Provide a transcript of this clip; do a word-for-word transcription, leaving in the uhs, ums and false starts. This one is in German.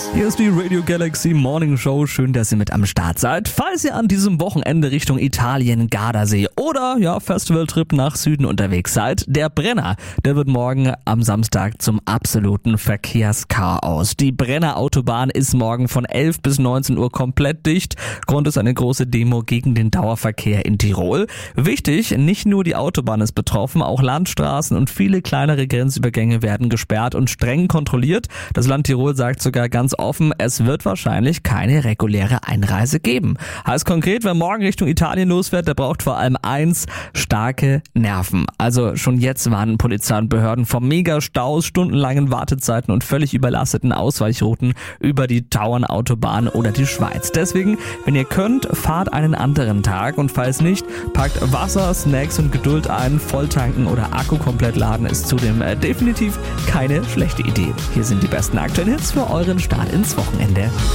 Hier ist die Radio Galaxy Morning Show. Schön, dass ihr mit am Start seid. Falls ihr an diesem Wochenende Richtung Italien, Gardasee oder ja Festivaltrip nach Süden unterwegs seid, der Brenner, der wird morgen am Samstag zum absoluten Verkehrschaos. Die Brenner Autobahn ist morgen von elf bis neunzehn Uhr komplett dicht. Grund ist eine große Demo gegen den Dauerverkehr in Tirol. Wichtig, nicht nur die Autobahn ist betroffen, auch Landstraßen und viele kleinere Grenzübergänge werden gesperrt und streng kontrolliert. Das Land Tirol sagt sogar ganz offen, es wird wahrscheinlich keine reguläre Einreise geben. Heißt konkret, wer morgen Richtung Italien losfährt, der braucht vor allem eins, starke Nerven. Also schon jetzt warnen Polizei und Behörden vor Megastaus, stundenlangen Wartezeiten und völlig überlasteten Ausweichrouten über die Tauernautobahn oder die Schweiz. Deswegen, wenn ihr könnt, fahrt einen anderen Tag und falls nicht, packt Wasser, Snacks und Geduld ein. Volltanken oder Akku komplett laden ist zudem äh, definitiv keine schlechte Idee. Hier sind die besten aktuellen Hits für euren Start ins Wochenende.